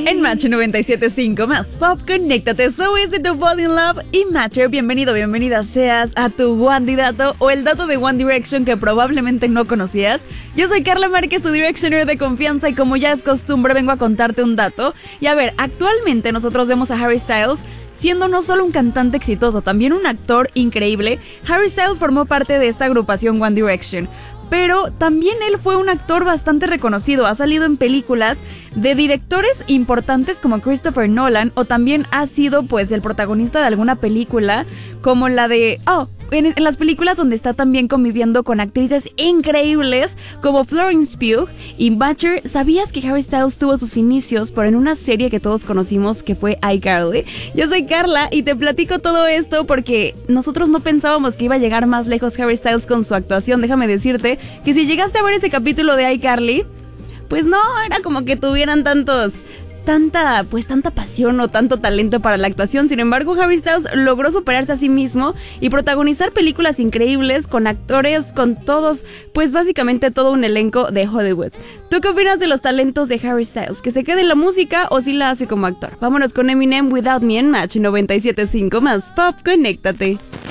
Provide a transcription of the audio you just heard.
En Match 97.5 más pop, conéctate. So easy to fall in love. Y Matcher, bienvenida seas a tu One Dato o el dato de One Direction que probablemente no conocías. Yo soy Carla Márquez, tu Directioner de confianza, y como ya es costumbre vengo a contarte un dato. Y a ver, actualmente nosotros vemos a Harry Styles siendo no solo un cantante exitoso, también un actor increíble. Harry Styles formó parte de esta agrupación One Direction, pero también él fue un actor bastante reconocido. Ha salido en películas de directores importantes como Christopher Nolan, o también ha sido pues el protagonista de alguna película como la de... En las películas donde está también conviviendo con actrices increíbles como Florence Pugh y Butcher. ¿Sabías que Harry Styles tuvo sus inicios en una serie que todos conocimos que fue iCarly? Yo soy Carla y te platico todo esto porque nosotros no pensábamos que iba a llegar más lejos Harry Styles con su actuación. Déjame decirte que si llegaste a ver ese capítulo de iCarly, pues no era como que tuvieran tanta pasión o tanto talento para la actuación. Sin embargo, Harry Styles logró superarse a sí mismo y protagonizar películas increíbles con actores, con todos, pues básicamente todo un elenco de Hollywood. ¿Tú qué opinas de los talentos de Harry Styles? ¿Que se quede en la música o si la hace como actor? Vámonos con Eminem, Without Me en Match 97.5 más pop, conéctate.